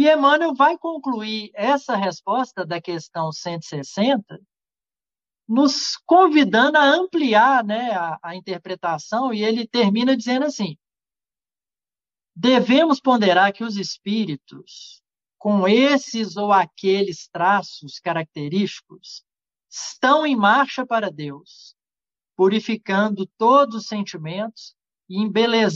E Emmanuel vai concluir essa resposta da questão 160, nos convidando a ampliar, né, a interpretação, e ele termina dizendo assim: devemos ponderar que os espíritos, com esses ou aqueles traços característicos, estão em marcha para Deus, purificando todos os sentimentos e embelezando